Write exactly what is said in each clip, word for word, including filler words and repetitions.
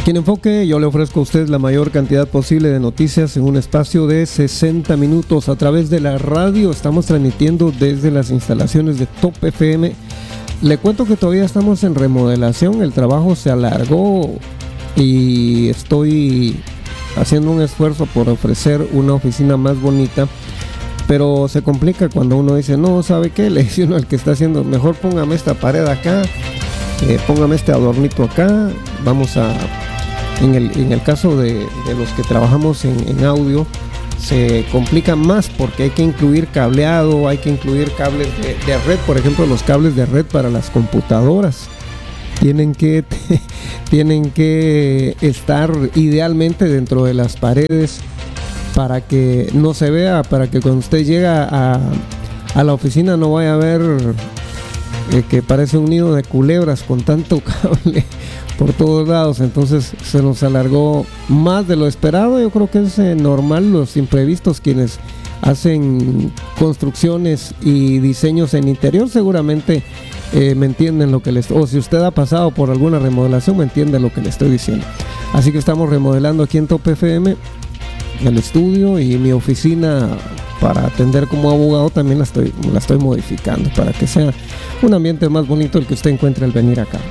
Aquí en Enfoque yo le ofrezco a usted la mayor cantidad posible de noticias en un espacio de sesenta minutos a través de la radio. Estamos transmitiendo desde las instalaciones de Top F M. Le cuento que todavía estamos en remodelación, el trabajo se alargó y estoy haciendo un esfuerzo por ofrecer una oficina más bonita, pero se complica cuando uno dice, no, ¿sabe qué? Le dice uno al que está haciendo, mejor póngame esta pared acá, eh, póngame este adornito acá, vamos a... En el, en el caso de, de los que trabajamos en, en audio, se complica más porque hay que incluir cableado, hay que incluir cables de, de red, por ejemplo, los cables de red para las computadoras. Tienen que, tienen que estar idealmente dentro de las paredes para que no se vea, para que cuando usted llega a, a la oficina no vaya a ver eh, que parece un nido de culebras con tanto cable por todos lados. Entonces se nos alargó más de lo esperado. Yo creo que es eh, normal, los imprevistos. Quienes hacen construcciones y diseños en interior seguramente eh, me entienden lo que les, o si usted ha pasado por alguna remodelación me entiende lo que le estoy diciendo. Así que estamos remodelando aquí en Top F M el estudio, y mi oficina para atender como abogado también la estoy, la estoy modificando para que sea un ambiente más bonito el que usted encuentre al venir acá.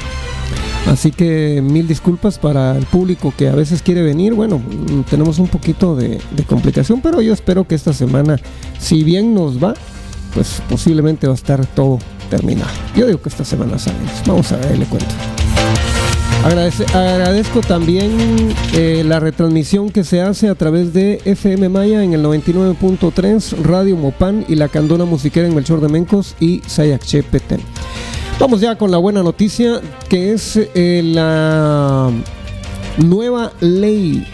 Así que mil disculpas para el público que a veces quiere venir. Bueno, tenemos un poquito de, de complicación, pero yo espero que esta semana, si bien nos va, pues posiblemente va a estar todo terminado. Yo digo que esta semana salimos. Vamos a ver, le cuento. Agradece, agradezco también eh, la retransmisión que se hace a través de F M Maya en el noventa y nueve punto tres, Radio Mopán y la Candona Musiquera en Melchor de Mencos y Sayaché Petén. Vamos ya con la buena noticia, que es eh, la nueva ley,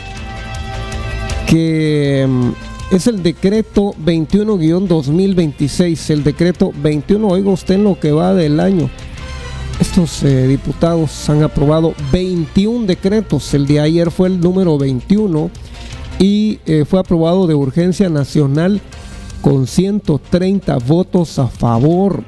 que um, es el decreto veintiuno guión dos mil veintiséis, el decreto veintiuno, oiga usted en lo que va del año. Estos eh, diputados han aprobado veintiún decretos, el de ayer fue el número veintiuno y eh, fue aprobado de urgencia nacional con ciento treinta votos a favor.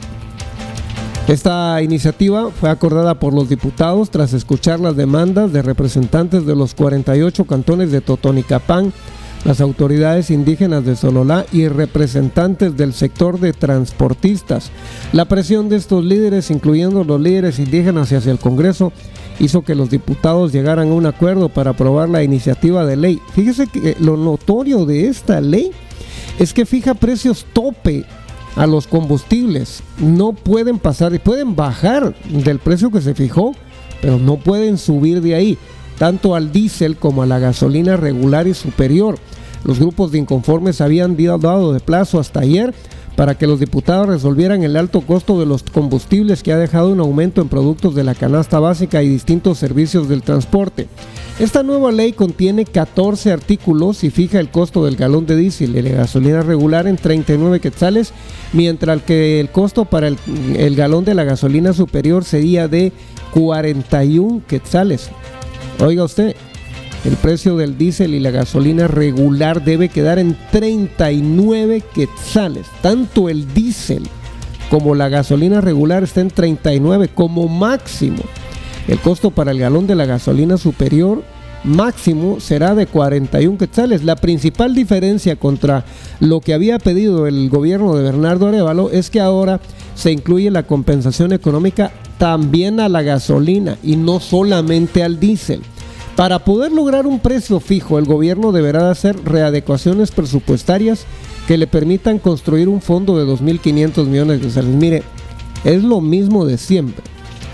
Esta iniciativa fue acordada por los diputados tras escuchar las demandas de representantes de los cuarenta y ocho cantones de Totonicapán, las autoridades indígenas de Sololá y representantes del sector de transportistas. La presión de estos líderes, incluyendo los líderes indígenas hacia el Congreso, hizo que los diputados llegaran a un acuerdo para aprobar la iniciativa de ley. Fíjese que lo notorio de esta ley es que fija precios tope a los combustibles. No pueden pasar y pueden bajar del precio que se fijó, pero no pueden subir de ahí, tanto al diésel como a la gasolina regular y superior. Los grupos de inconformes habían dado de plazo hasta ayer para que los diputados resolvieran el alto costo de los combustibles que ha dejado un aumento en productos de la canasta básica y distintos servicios del transporte. Esta nueva ley contiene catorce artículos y fija el costo del galón de diésel y de gasolina regular en treinta y nueve quetzales, mientras que el costo para el, el galón de la gasolina superior sería de cuarenta y uno quetzales. Oiga usted, el precio del diésel y la gasolina regular debe quedar en treinta y nueve quetzales. Tanto el diésel como la gasolina regular está en treinta y nueve como máximo. El costo para el galón de la gasolina superior máximo será de cuarenta y uno quetzales. La principal diferencia contra lo que había pedido el gobierno de Bernardo Arévalo es que ahora se incluye la compensación económica también a la gasolina y no solamente al diésel. Para poder lograr un precio fijo, el gobierno deberá hacer readecuaciones presupuestarias que le permitan construir un fondo de dos mil quinientos millones de dólares. Mire, es lo mismo de siempre.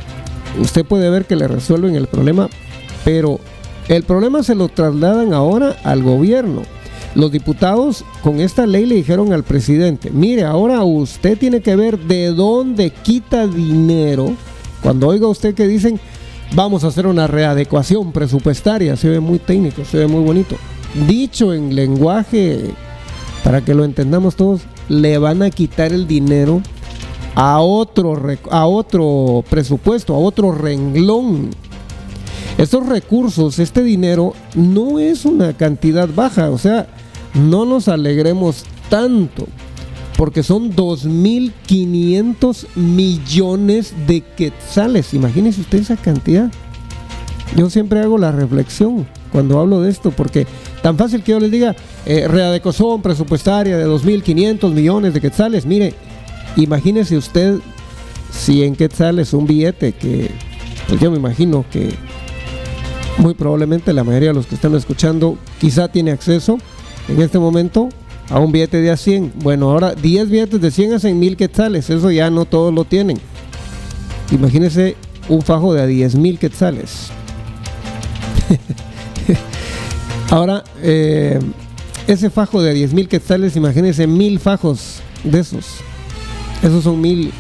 Usted puede ver que le resuelven el problema, pero el problema se lo trasladan ahora al gobierno. Los diputados con esta ley le dijeron al presidente, mire, ahora usted tiene que ver de dónde quita dinero. Cuando oiga usted que dicen, vamos a hacer una readecuación presupuestaria, se ve muy técnico, se ve muy bonito. Dicho en lenguaje, para que lo entendamos todos, le van a quitar el dinero a otro, a otro presupuesto, a otro renglón. Estos recursos, este dinero, no es una cantidad baja, o sea, no nos alegremos tanto, porque son dos mil quinientos millones de quetzales. Imagínese usted esa cantidad. Yo siempre hago la reflexión cuando hablo de esto, porque tan fácil que yo les diga eh, readecuación presupuestaria de dos mil quinientos millones de quetzales. Mire, imagínese usted cien quetzales, un billete que pues yo me imagino que muy probablemente la mayoría de los que están escuchando quizá tiene acceso en este momento a un billete de a cien. Bueno, ahora diez billetes de cien hacen mil quetzales, eso ya no todos lo tienen. Imagínese un fajo de a diez mil quetzales. Ahora, eh, ese fajo de diez mil quetzales, imagínense mil fajos de esos. Esos son mil.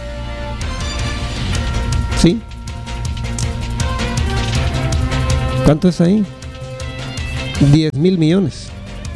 ¿Sí? ¿Cuánto es ahí? diez mil millones.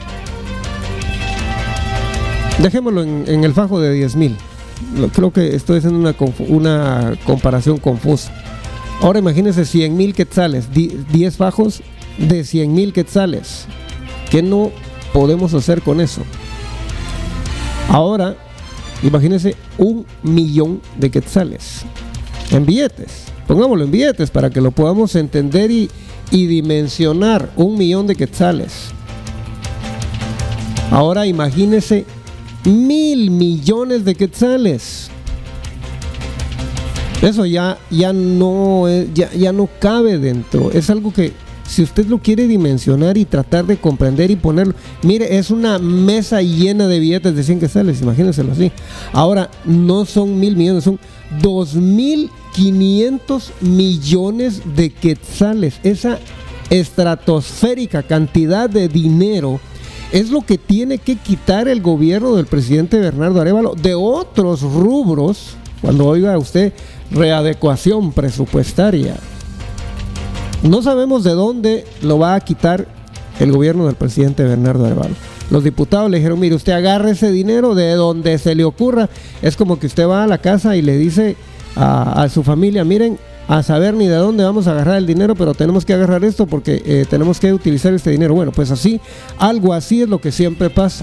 Dejémoslo en, en el fajo de diez mil. Creo que estoy haciendo una, una comparación confusa. Ahora imagínense cien mil quetzales, diez fajos de cien mil quetzales. ¿Qué no podemos hacer con eso? Ahora, imagínense un millón de quetzales en billetes. Pongámoslo en billetes para que lo podamos entender y, y dimensionar. Un millón de quetzales. Ahora imagínense mil millones de quetzales. Eso ya, ya, no, ya, ya no cabe dentro. Es algo que si usted lo quiere dimensionar y tratar de comprender y ponerlo, mire, es una mesa llena de billetes de cien quetzales, imagínenselo así. Ahora, no son mil millones, son dos mil quinientos millones de quetzales. Esa estratosférica cantidad de dinero es lo que tiene que quitar el gobierno del presidente Bernardo Arévalo de otros rubros. Cuando oiga usted readecuación presupuestaria, no sabemos de dónde lo va a quitar el gobierno del presidente Bernardo Arévalo. Los diputados le dijeron, mire, usted agarre ese dinero de donde se le ocurra. Es como que usted va a la casa y le dice a, a su familia, miren, a saber ni de dónde vamos a agarrar el dinero, pero tenemos que agarrar esto porque eh, tenemos que utilizar este dinero. Bueno, pues así, algo así es lo que siempre pasa.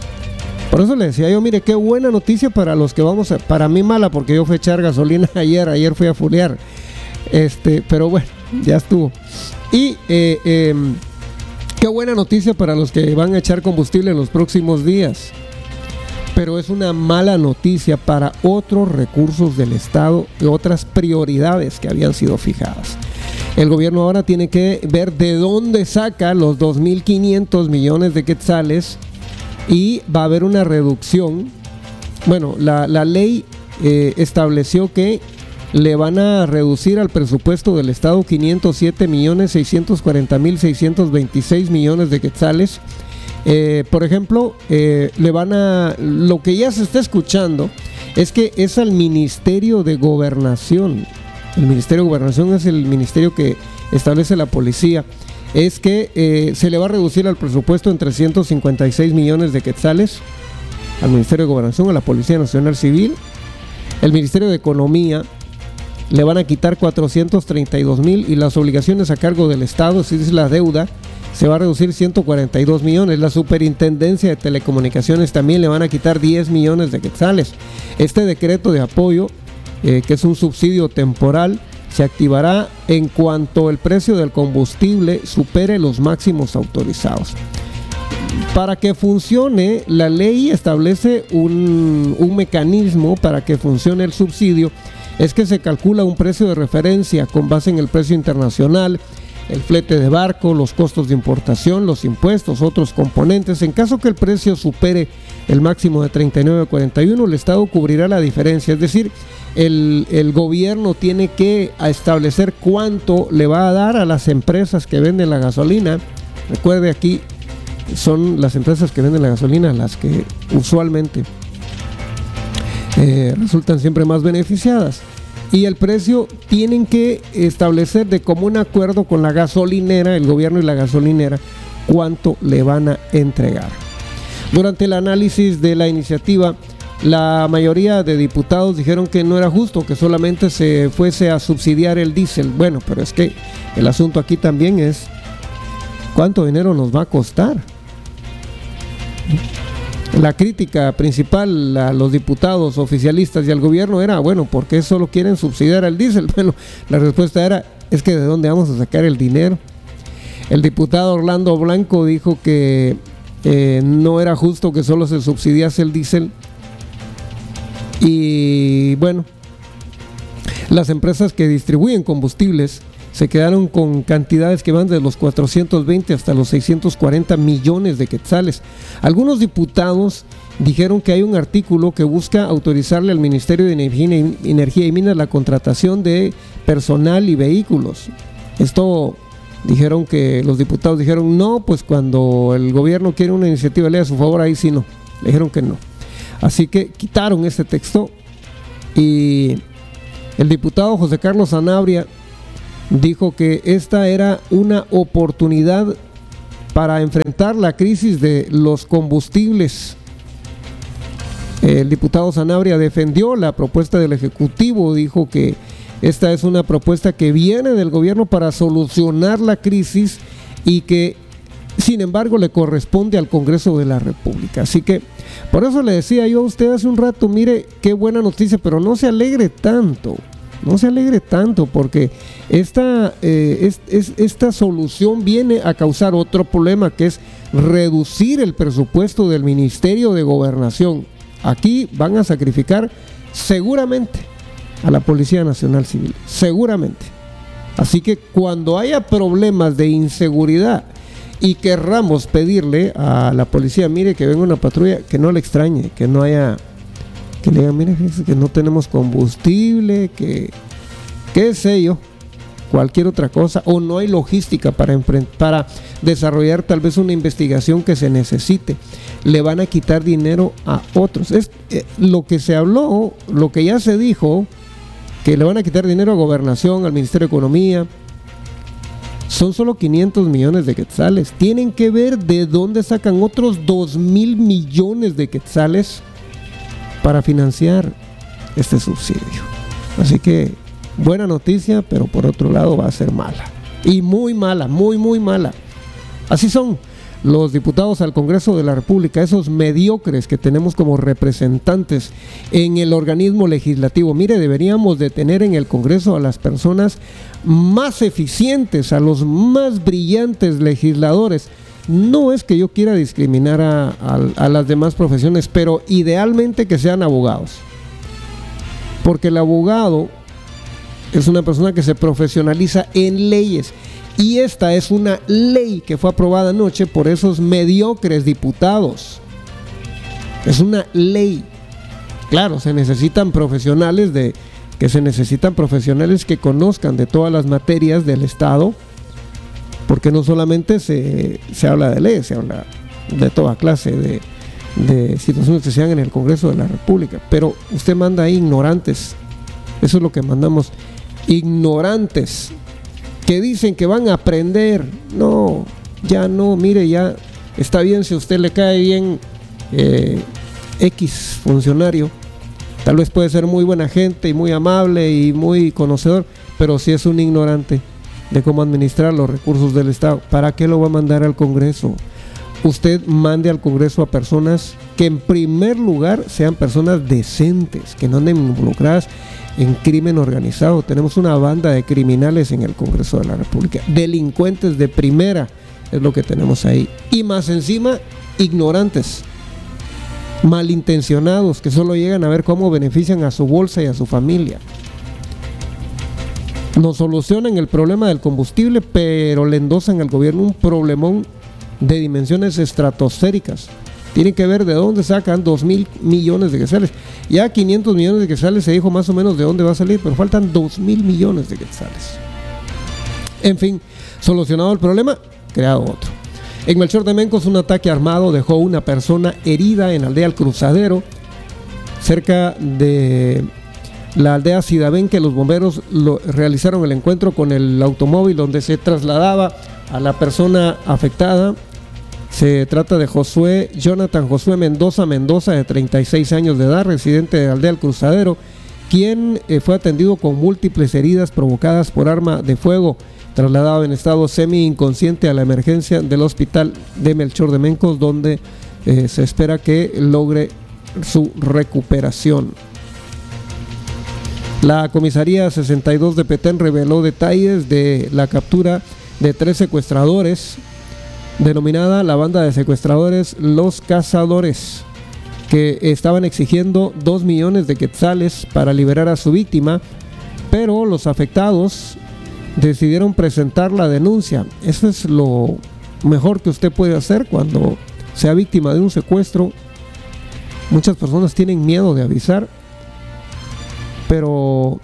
Por eso le decía yo, mire, qué buena noticia para los que vamos a, para mí mala, porque yo fui a echar gasolina ayer, ayer fui a fulear, este, pero bueno, ya estuvo. Y eh, eh, qué buena noticia para los que van a echar combustible en los próximos días, pero es una mala noticia para otros recursos del Estado y otras prioridades que habían sido fijadas. El gobierno ahora tiene que ver de dónde saca los dos mil quinientos millones de quetzales. Y va a haber una reducción. Bueno, la, la ley eh, estableció que le van a reducir al presupuesto del Estado quinientos siete millones seiscientos cuarenta mil seiscientos veintiséis millones de quetzales. Eh, por ejemplo, eh, le van a... Lo que ya se está escuchando es que es al Ministerio de Gobernación. El Ministerio de Gobernación es el ministerio que establece la policía. Es que eh, se le va a reducir al presupuesto en trescientos cincuenta y seis millones de quetzales al Ministerio de Gobernación, a la Policía Nacional Civil. El Ministerio de Economía le van a quitar cuatrocientos treinta y dos mil y las obligaciones a cargo del Estado, si es la deuda, se va a reducir ciento cuarenta y dos millones. La Superintendencia de Telecomunicaciones también le van a quitar diez millones de quetzales. Este decreto de apoyo, eh, que es un subsidio temporal, se activará en cuanto el precio del combustible supere los máximos autorizados. Para que funcione, la ley establece un, un mecanismo para que funcione el subsidio. Es que se calcula un precio de referencia con base en el precio internacional, el flete de barco, los costos de importación, los impuestos, otros componentes. En caso que el precio supere el máximo de treinta y nueve cuarenta y uno, el Estado cubrirá la diferencia. Es decir, el, el gobierno tiene que establecer cuánto le va a dar a las empresas que venden la gasolina. Recuerde, aquí son las empresas que venden la gasolina las que usualmente eh, resultan siempre más beneficiadas. Y el precio tienen que establecer de común acuerdo con la gasolinera, el gobierno y la gasolinera, cuánto le van a entregar. Durante el análisis de la iniciativa, la mayoría de diputados dijeron que no era justo que solamente se fuese a subsidiar el diésel. Bueno, pero es que el asunto aquí también es cuánto dinero nos va a costar. La crítica principal a los diputados oficialistas y al gobierno era, bueno, ¿por qué solo quieren subsidiar al diésel? Bueno, la respuesta era, es que ¿de dónde vamos a sacar el dinero? El diputado Orlando Blanco dijo que eh, no era justo que solo se subsidiase el diésel. Y bueno, las empresas que distribuyen combustibles se quedaron con cantidades que van de los cuatrocientos veinte hasta los seiscientos cuarenta millones de quetzales. Algunos diputados dijeron que hay un artículo que busca autorizarle al Ministerio de Energía y Minas la contratación de personal y vehículos. Esto dijeron que los diputados dijeron no, pues cuando el gobierno quiere una iniciativa de ley a su favor, ahí sí no, le dijeron que no. Así que quitaron ese texto y el diputado José Carlos Sanabria dijo que esta era una oportunidad para enfrentar la crisis de los combustibles. El diputado Sanabria defendió la propuesta del Ejecutivo, dijo que esta es una propuesta que viene del gobierno para solucionar la crisis y que, sin embargo, le corresponde al Congreso de la República. Así que, por eso le decía yo a usted hace un rato, mire, qué buena noticia, pero no se alegre tanto. No se alegre tanto porque esta, eh, es, es, esta solución viene a causar otro problema, que es reducir el presupuesto del Ministerio de Gobernación. Aquí van a sacrificar seguramente a la Policía Nacional Civil, seguramente. Así que cuando haya problemas de inseguridad y querramos pedirle a la policía, mire, que venga una patrulla, que no le extrañe, que no haya... que le digan, mire, que no tenemos combustible, que qué sé yo, cualquier otra cosa, o no hay logística para, para desarrollar tal vez una investigación que se necesite, le van a quitar dinero a otros. Es eh, lo que se habló, lo que ya se dijo, que le van a quitar dinero a Gobernación, al Ministerio de Economía, son solo quinientos millones de quetzales. Tienen que ver de dónde sacan otros dos mil millones de quetzales para financiar este subsidio. Así que buena noticia, pero por otro lado va a ser mala. Y muy mala, muy muy mala. Así son los diputados al Congreso de la República, esos mediocres que tenemos como representantes en el organismo legislativo. Mire, deberíamos de tener en el Congreso a las personas más eficientes, a los más brillantes legisladores. No es que yo quiera discriminar a, a, a las demás profesiones, pero idealmente que sean abogados. Porque el abogado es una persona que se profesionaliza en leyes. Y esta es una ley que fue aprobada anoche por esos mediocres diputados. Es una ley. Claro, se necesitan profesionales de, que se necesitan profesionales que conozcan de todas las materias del Estado. Porque no solamente se, se habla de leyes, se habla de toda clase de, de situaciones que se dan en el Congreso de la República. Pero usted manda ahí ignorantes. Eso es lo que mandamos. Ignorantes que dicen que van a aprender. No, ya no, mire, ya está bien si a usted le cae bien eh, X funcionario. Tal vez puede ser muy buena gente y muy amable y muy conocedor, pero si es un ignorante de cómo administrar los recursos del Estado, ¿para qué lo va a mandar al Congreso? Usted mande al Congreso a personas que en primer lugar sean personas decentes, que no anden involucradas en crimen organizado. Tenemos una banda de criminales en el Congreso de la República, delincuentes de primera es lo que tenemos ahí, y más encima ignorantes, malintencionados, que solo llegan a ver cómo benefician a su bolsa y a su familia. Nos solucionan el problema del combustible, pero le endosan al gobierno un problemón de dimensiones estratosféricas. Tienen que ver de dónde sacan dos mil millones de quetzales. Ya quinientos millones de quetzales se dijo más o menos de dónde va a salir, pero faltan dos mil millones de quetzales. En fin, solucionado el problema, creado otro. En Melchor de Mencos, un ataque armado dejó una persona herida en la aldea El Cruzadero, cerca de la aldea Sidabenque. Los bomberos lo, realizaron el encuentro con el automóvil donde se trasladaba a la persona afectada. Se trata de Josué, Jonathan Josué Mendoza Mendoza, de treinta y seis años de edad, residente de la aldea El Cruzadero, quien eh, fue atendido con múltiples heridas provocadas por arma de fuego, trasladado en estado semi-inconsciente a la emergencia del hospital de Melchor de Mencos, donde eh, se espera que logre su recuperación. La comisaría sesenta y dos de Petén reveló detalles de la captura de tres secuestradores, denominada la banda de secuestradores Los Cazadores, que estaban exigiendo dos millones de quetzales para liberar a su víctima, pero los afectados decidieron presentar la denuncia. Eso es lo mejor que usted puede hacer cuando sea víctima de un secuestro. Muchas personas tienen miedo de avisar, pero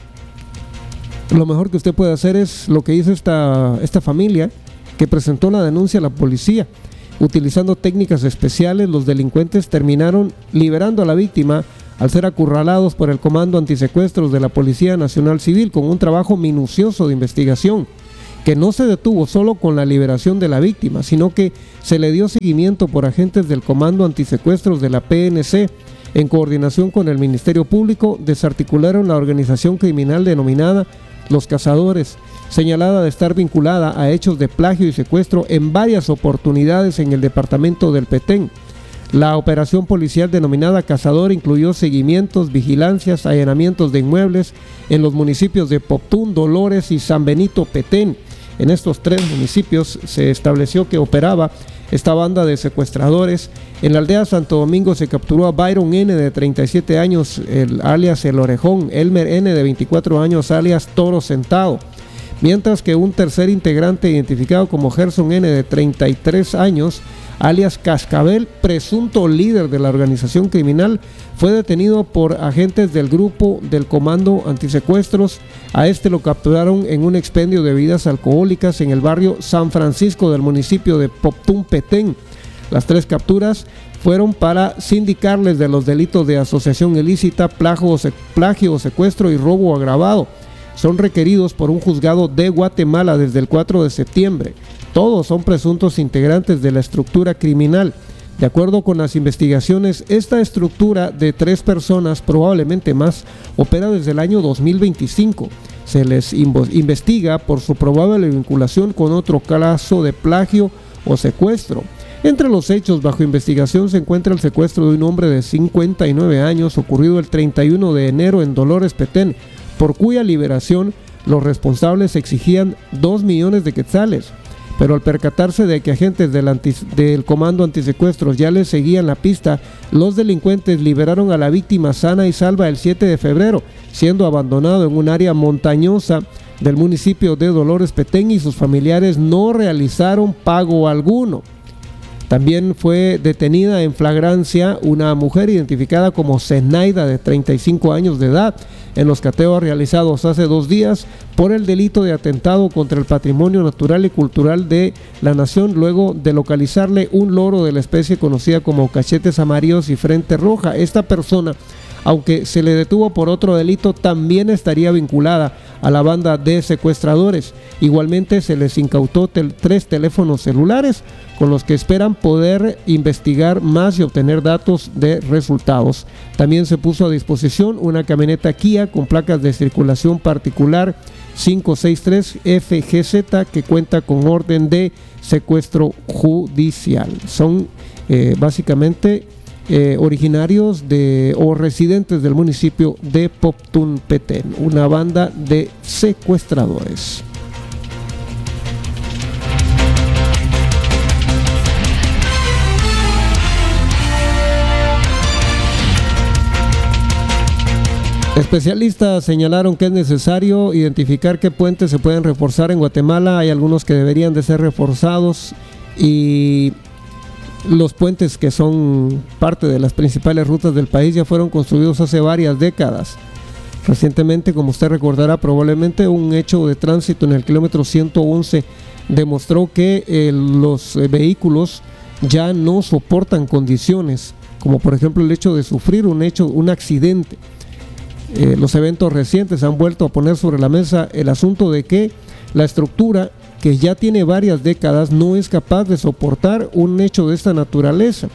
lo mejor que usted puede hacer es lo que hizo esta, esta familia, que presentó la denuncia a la policía. Utilizando técnicas especiales, los delincuentes terminaron liberando a la víctima al ser acurralados por el Comando Antisecuestros de la Policía Nacional Civil, con un trabajo minucioso de investigación que no se detuvo solo con la liberación de la víctima, sino que se le dio seguimiento por agentes del Comando Antisecuestros de la P N C. En coordinación con el Ministerio Público, desarticularon la organización criminal denominada Los Cazadores, señalada de estar vinculada a hechos de plagio y secuestro en varias oportunidades en el departamento del Petén. La operación policial denominada Cazador incluyó seguimientos, vigilancias, allanamientos de inmuebles en los municipios de Poptún, Dolores y San Benito, Petén. En estos tres municipios se estableció que operaba esta banda de secuestradores. En la aldea Santo Domingo se capturó a Byron N, de treinta y siete años, el, alias El Orejón, Elmer N, de veinticuatro años, alias Toro Sentado, mientras que un tercer integrante identificado como Gerson N, de treinta y tres años, alias Cascabel, presunto líder de la organización criminal, fue detenido por agentes del grupo del Comando Antisecuestros. A este lo capturaron en un expendio de bebidas alcohólicas en el barrio San Francisco del municipio de Poptún, Petén. Las tres capturas fueron para sindicarles de los delitos de asociación ilícita, plagio, plagio, secuestro y robo agravado. Son requeridos por un juzgado de Guatemala desde el cuatro de septiembre. Todos son presuntos integrantes de la estructura criminal. De acuerdo con las investigaciones, esta estructura de tres personas, probablemente más, opera desde el año dos mil veinticinco. Se les investiga por su probable vinculación con otro caso de plagio o secuestro. Entre los hechos bajo investigación se encuentra el secuestro de un hombre de cincuenta y nueve años ocurrido el treinta y uno de enero en Dolores, Petén, por cuya liberación los responsables exigían dos millones de quetzales. Pero al percatarse de que agentes del, anti, del Comando Antisecuestros ya les seguían la pista, los delincuentes liberaron a la víctima sana y salva el siete de febrero, siendo abandonado en un área montañosa del municipio de Dolores, Petén, y sus familiares no realizaron pago alguno. También fue detenida en flagrancia una mujer identificada como Zenaida, de treinta y cinco años de edad, en los cateos realizados hace dos días por el delito de atentado contra el patrimonio natural y cultural de la nación, luego de localizarle un loro de la especie conocida como cachetes amarillos y frente roja. Esta persona, aunque se le detuvo por otro delito, también estaría vinculada a la banda de secuestradores. Igualmente se les incautó tel- tres teléfonos celulares con los que esperan poder investigar más y obtener datos de resultados. También se puso a disposición una camioneta Kia con placas de circulación particular cinco seis tres F G Z que cuenta con orden de secuestro judicial. Son eh, básicamente Eh, originarios de o residentes del municipio de Poptún, Petén, una banda de secuestradores. Especialistas señalaron que es necesario identificar qué puentes se pueden reforzar en Guatemala. Hay algunos que deberían de ser reforzados, y los puentes que son parte de las principales rutas del país ya fueron construidos hace varias décadas. Recientemente, como usted recordará, probablemente un hecho de tránsito en el kilómetro ciento once demostró que eh, los eh, vehículos ya no soportan condiciones, como por ejemplo el hecho de sufrir un hecho, un accidente. Eh, los eventos recientes han vuelto a poner sobre la mesa el asunto de que la estructura, que ya tiene varias décadas, no es capaz de soportar un hecho de esta naturaleza.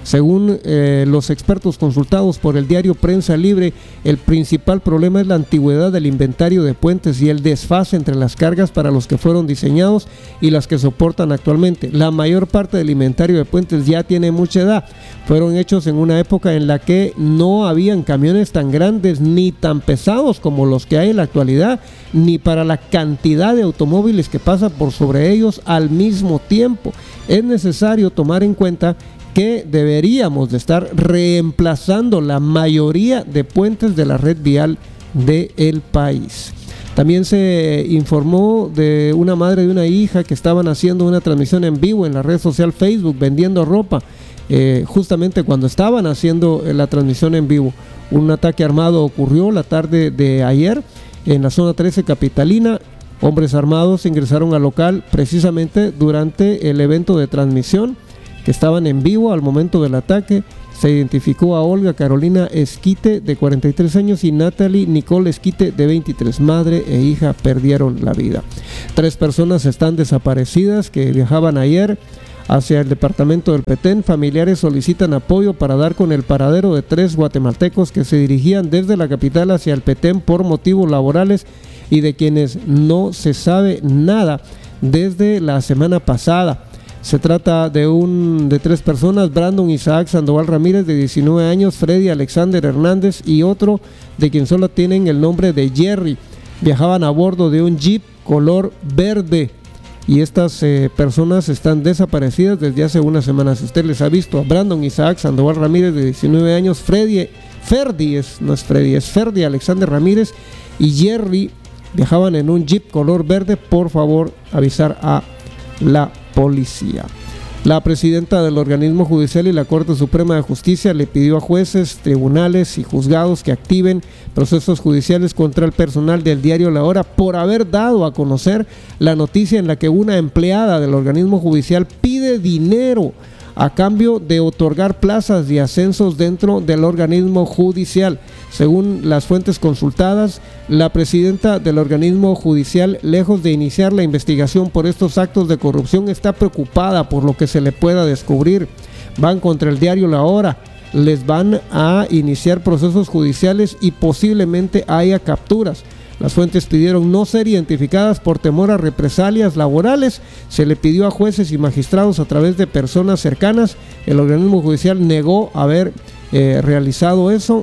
Según eh, los expertos consultados por el diario Prensa Libre, el principal problema es la antigüedad del inventario de puentes y el desfase entre las cargas para los que fueron diseñados y las que soportan actualmente. La mayor parte del inventario de puentes ya tiene mucha edad. Fueron hechos en una época en la que no habían camiones tan grandes ni tan pesados como los que hay en la actualidad, ni para la cantidad de automóviles que pasan por sobre ellos al mismo tiempo. Es necesario tomar en cuenta que deberíamos de estar reemplazando la mayoría de puentes de la red vial del país. También se informó de una madre y una hija que estaban haciendo una transmisión en vivo en la red social Facebook vendiendo ropa, eh, justamente cuando estaban haciendo la transmisión en vivo. Un ataque armado ocurrió la tarde de ayer en la zona trece capitalina. Hombres armados ingresaron al local precisamente durante el evento de transmisión, que estaban en vivo al momento del ataque. Se identificó a Olga Carolina Esquite, de cuarenta y tres años, y Natalie Nicole Esquite, de veintitrés. Madre e hija perdieron la vida. Tres personas están desaparecidas que viajaban ayer hacia el departamento del Petén. Familiares solicitan apoyo para dar con el paradero de tres guatemaltecos que se dirigían desde la capital hacia el Petén por motivos laborales y de quienes no se sabe nada desde la semana pasada. Se trata de un de tres personas: Brandon Isaac Sandoval Ramírez, de diecinueve años, Freddy Alexander Hernández y otro de quien solo tienen el nombre de Jerry. Viajaban a bordo de un jeep color verde y estas eh, personas están desaparecidas desde hace unas semanas. Usted les ha visto a Brandon Isaac Sandoval Ramírez, de diecinueve años, Freddy, Ferdi, es, no es Freddy, es Ferdi Alexander Ramírez y Jerry. Viajaban en un jeep color verde. Por favor, avisar a la policía. La presidenta del organismo judicial y la Corte Suprema de Justicia le pidió a jueces, tribunales y juzgados que activen procesos judiciales contra el personal del diario La Hora por haber dado a conocer la noticia en la que una empleada del organismo judicial pide dinero a cambio de otorgar plazas y ascensos dentro del organismo judicial. Según las fuentes consultadas, la presidenta del organismo judicial, lejos de iniciar la investigación por estos actos de corrupción, está preocupada por lo que se le pueda descubrir. Van contra el diario La Hora, les van a iniciar procesos judiciales y posiblemente haya capturas. Las fuentes pidieron no ser identificadas por temor a represalias laborales. Se le pidió a jueces y magistrados a través de personas cercanas. El organismo judicial negó haber eh, realizado eso.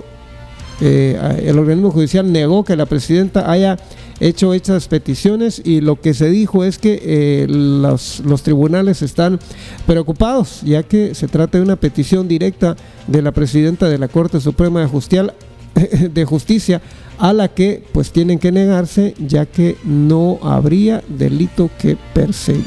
Eh, el organismo judicial negó que la presidenta haya hecho estas peticiones, y lo que se dijo es que eh, los, los tribunales están preocupados, ya que se trata de una petición directa de la presidenta de la Corte Suprema de Justicia, de Justicia, a la que pues tienen que negarse, ya que no habría delito que perseguir.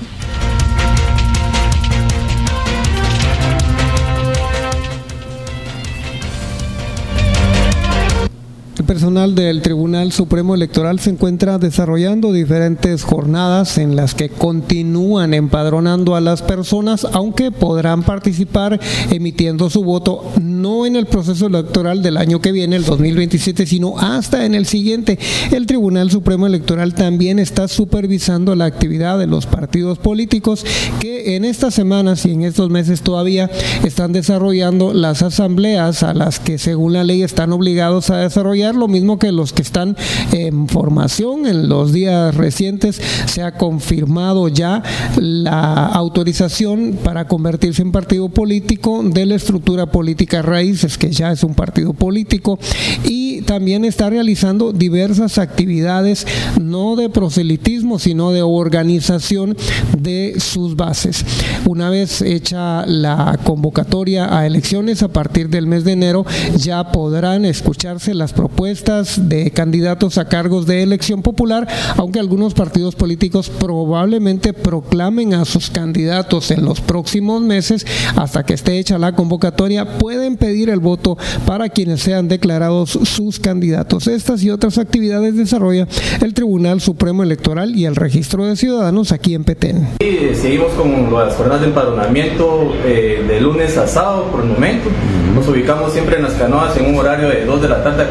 El personal del Tribunal Supremo Electoral se encuentra desarrollando diferentes jornadas en las que continúan empadronando a las personas, aunque podrán participar emitiendo su voto no en el proceso electoral del año que viene, el dos mil veintisiete, sino hasta en el siguiente. El Tribunal Supremo Electoral también está supervisando la actividad de los partidos políticos que en estas semanas y en estos meses todavía están desarrollando las asambleas a las que según la ley están obligados a desarrollar, lo mismo que los que están en formación. En los días recientes se ha confirmado ya la autorización para convertirse en partido político de la estructura política Raíces, que ya es un partido político, y también está realizando diversas actividades, no de proselitismo, sino de organización de sus bases. Una vez hecha la convocatoria a elecciones a partir del mes de enero, ya podrán escucharse las propuestas de candidatos a cargos de elección popular, aunque algunos partidos políticos probablemente proclamen a sus candidatos en los próximos meses. Hasta que esté hecha la convocatoria, pueden pedir el voto para quienes sean declarados sus candidatos. Estas y otras actividades desarrolla el Tribunal Supremo Electoral y el Registro de Ciudadanos aquí en Petén. Sí, seguimos con las jornadas de empadronamiento eh, de lunes a sábado por el momento. Nos ubicamos siempre en las canoas en un horario de dos de la tarde a cuatro de la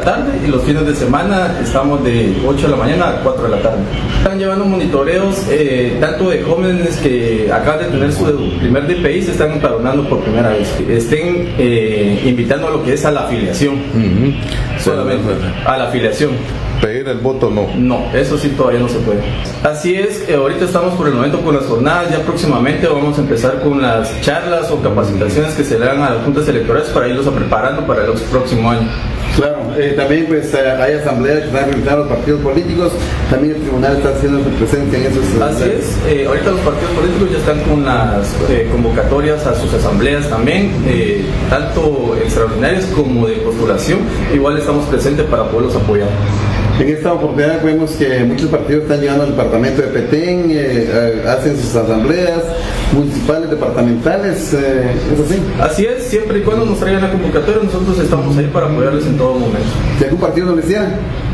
tarde, y los fines de semana estamos de ocho de la mañana a cuatro de la tarde. Están llevando monitoreos eh, tanto de jóvenes que acaban de tener su primer D P I, se están empadronando por primera vez, estén eh, invitando a lo que es a la afiliación, uh-huh. solamente a la afiliación. ¿Pedir el voto no? No, eso sí todavía no se puede. Así es, eh, ahorita estamos por el momento con las jornadas, ya próximamente vamos a empezar con las charlas o capacitaciones que se le dan a las juntas electorales para irlos a preparando para el próximo año. Claro, eh, también pues eh, hay asambleas que están realizando los partidos políticos, también el tribunal está haciendo su presencia en esos. Así es, eh, ahorita los partidos políticos ya están con las eh, convocatorias a sus asambleas también, eh, tanto extraordinarias como de postulación, igual estamos presentes para poderlos apoyar. En esta oportunidad vemos que muchos partidos están llegando al departamento de Petén, eh, eh, hacen sus asambleas municipales, departamentales, eh, ¿es así? Así es, siempre y cuando nos traigan la convocatoria, nosotros estamos ahí para apoyarles en todo momento. ¿Si algún partido no lo hiciera?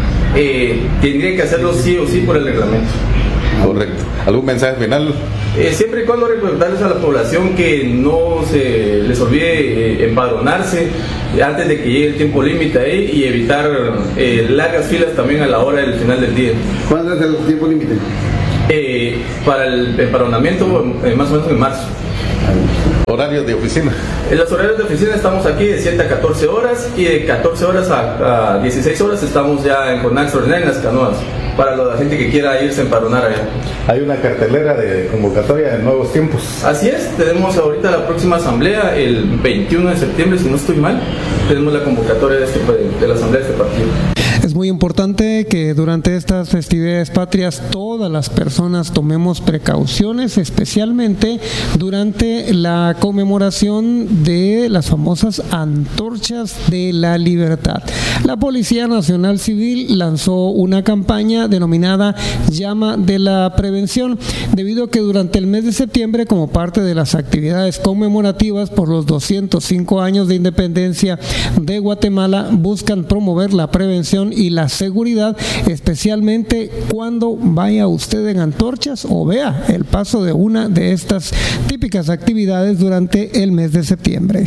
Eh, tendría que hacerlo sí o sí por el reglamento. Correcto. ¿Algún mensaje final? Eh, siempre y cuando recordarles a la población que no se les olvide eh, empadronarse antes de que llegue el tiempo límite ahí y evitar eh, largas filas también a la hora del final del día. ¿Cuándo es el tiempo límite? Eh, para el empadronamiento eh, más o menos en marzo. ¿Horarios de oficina? En los horarios de oficina estamos aquí de siete a catorce horas y de catorce horas a, a dieciséis horas estamos ya en jornada extraordinaria en las canoas, para la gente que quiera irse a empadronar allá. Hay una cartelera de convocatoria de nuevos tiempos. Así es, tenemos ahorita la próxima asamblea el veintiuno de septiembre, si no estoy mal, tenemos la convocatoria de, este, de la asamblea de este partido. Es muy importante que durante estas festividades patrias todas las personas tomemos precauciones, especialmente durante la conmemoración de las famosas antorchas de la libertad. La Policía Nacional Civil lanzó una campaña denominada Llama de la Prevención, debido a que durante el mes de septiembre, como parte de las actividades conmemorativas por los doscientos cinco años de independencia de Guatemala, buscan promover la prevención y la seguridad, especialmente cuando vaya usted en antorchas o vea el paso de una de estas típicas actividades durante el mes de septiembre.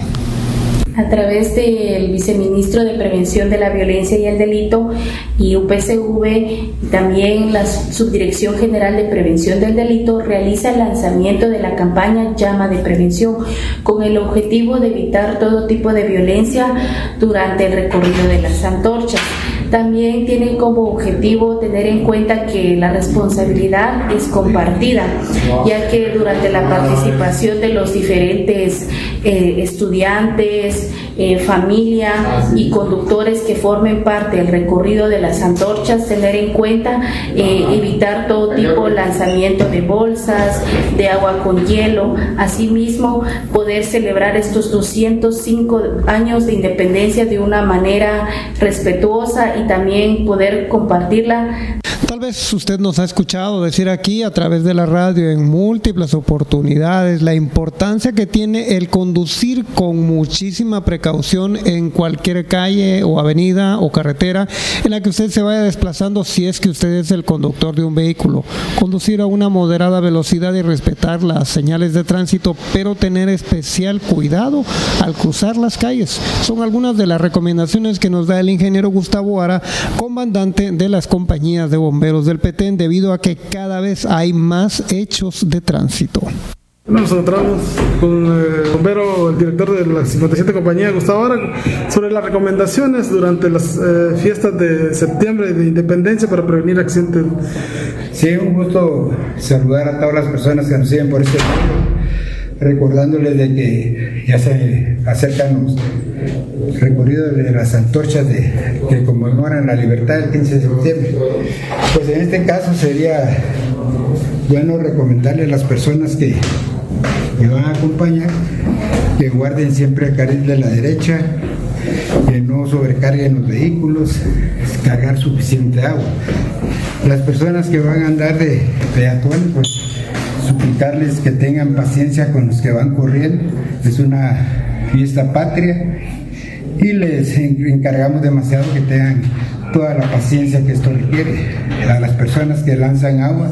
A través del Viceministro de Prevención de la Violencia y el Delito y U P C V, y también la Subdirección General de Prevención del Delito, realiza el lanzamiento de la campaña Llama de Prevención, con el objetivo de evitar todo tipo de violencia durante el recorrido de las antorchas. También tiene como objetivo tener en cuenta que la responsabilidad es compartida, ya que durante la participación de los diferentes eh, estudiantes, eh, familia y conductores que formen parte del recorrido de las antorchas, tener en cuenta eh, evitar todo tipo de lanzamiento de bolsas, de agua con hielo. Asimismo, poder celebrar estos doscientos cinco años de independencia de una manera respetuosa y también poder compartirla. Tal vez usted nos ha escuchado decir aquí a través de la radio en múltiples oportunidades la importancia que tiene el conducir con muchísima precaución en cualquier calle o avenida o carretera en la que usted se vaya desplazando, si es que usted es el conductor de un vehículo. Conducir a una moderada velocidad y respetar las señales de tránsito, pero tener especial cuidado al cruzar las calles. Son algunas de las recomendaciones que nos da el ingeniero Gustavo Ara, comandante de las compañías de bomberos del Petén, debido a que cada vez hay más hechos de tránsito. Nos encontramos con el bombero, el director de la cincuenta y siete compañía, Gustavo Ara, sobre las recomendaciones durante las eh, fiestas de septiembre de independencia para prevenir accidentes. Sí, un gusto saludar a todas las personas que nos siguen por este medio, recordándoles de que ya se acercan los recorridos de las antorchas de, que conmemoran la libertad del quince de septiembre. Pues en este caso sería bueno recomendarle a las personas que me van a acompañar que guarden siempre el carril de la derecha, que no sobrecarguen los vehículos, cargar suficiente agua. Las personas que van a andar de peatones, pues suplicarles que tengan paciencia con los que van corriendo. Es una fiesta patria y les encargamos demasiado que tengan toda la paciencia que esto requiere. A las personas que lanzan agua,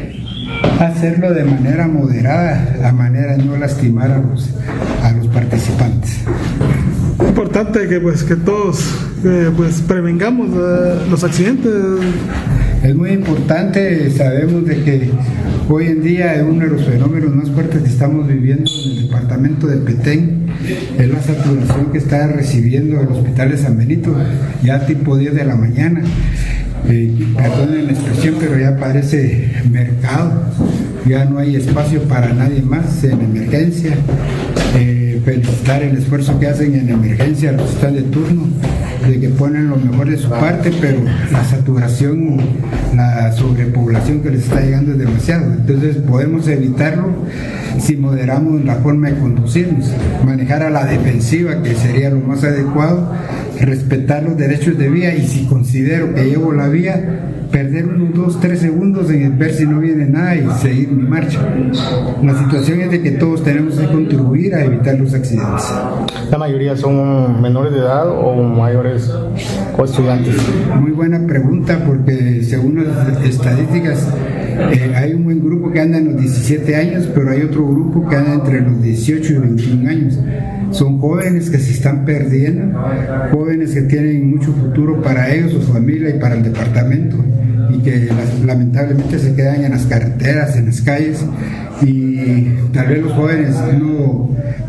hacerlo de manera moderada, a manera de no lastimar a los, a los participantes. Importante que pues que todos eh, pues prevengamos eh, los accidentes. Es muy importante, sabemos de que hoy en día es uno de los fenómenos más fuertes que estamos viviendo en el departamento de Petén, es la saturación que está recibiendo el hospital de San Benito, ya tipo diez de la mañana. Eh, perdonen la expresión, pero ya parece mercado, ya no hay espacio para nadie más en emergencia. Eh, felicitar el esfuerzo que hacen en emergencia los que están de turno, de que ponen lo mejor de su parte, pero la saturación, la sobrepoblación que les está llegando es demasiado. Entonces podemos evitarlo si moderamos la forma de conducirnos, manejar a la defensiva, que sería lo más adecuado, respetar los derechos de vía, y si considero que llevo la vía, perder unos dos, tres segundos en ver si no viene nada y seguir mi marcha. La situación es de que todos tenemos que contribuir a evitar los accidentes. ¿La mayoría son menores de edad o mayores o estudiantes? Muy buena pregunta, porque según las estadísticas eh, hay un buen grupo que anda en los diecisiete años, pero hay otro grupo que anda entre los dieciocho y veintiún años. Son jóvenes que se están perdiendo, jóvenes que tienen mucho futuro para ellos, su familia y para el departamento, y que lamentablemente se quedan en las carreteras, en las calles, y tal vez los jóvenes no